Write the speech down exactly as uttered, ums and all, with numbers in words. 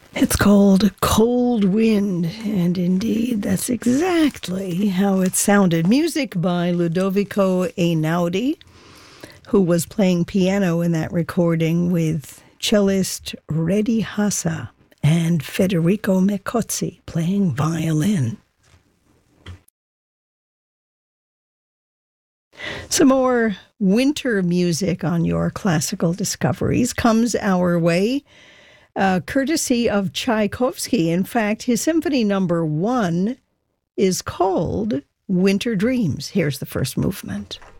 It's called Cold Wind, and indeed, that's exactly how it sounded. Music by Ludovico Einaudi, who was playing piano in that recording with cellist Redi Hassa and Federico Mecozzi playing violin. Some more winter music on your classical discoveries comes our way, uh, courtesy of Tchaikovsky. In fact, his symphony number one is called Winter Dreams. Here's the first movement.